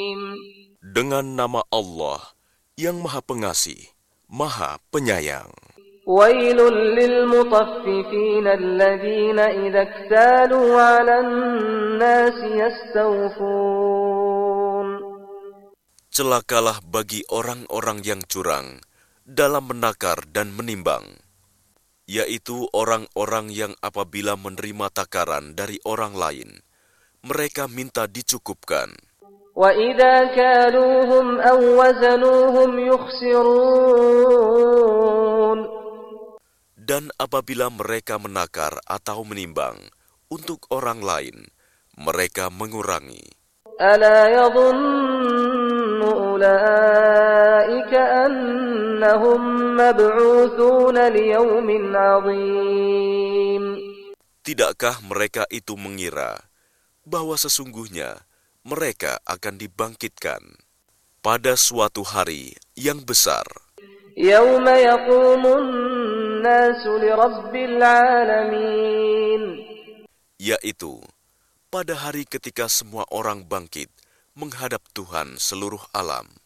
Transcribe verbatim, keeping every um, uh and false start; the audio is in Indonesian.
Dengan nama Allah yang Maha Pengasih, Maha Penyayang. ويل للمطففين الذين إذا اكتالوا على الناس يستوفون. Celakalah bagi orang-orang yang curang dalam menakar dan menimbang, yaitu orang-orang yang apabila menerima takaran dari orang lain, mereka minta dicukupkan. وَإِذَا كَالُوهُمْ أَوْ وَزَنُوهُمْ يُخْسِرُونَ. Dan apabila mereka menakar atau menimbang untuk orang lain, mereka mengurangi. أَلَا يَظُنُّ أُولَئِكَ أَنَّهُمْ مَبْعُوثُونَ لِيَوْمٍ عَظِيمٍ. Tidakkah mereka itu mengira bahwa sesungguhnya mereka akan dibangkitkan pada suatu hari yang besar, يَوْمَ يَقُومُ النَّاسُ لِرَبِّ الْعَالَمِينَ. yaitu pada hari ketika semua orang bangkit menghadap Tuhan seluruh alam.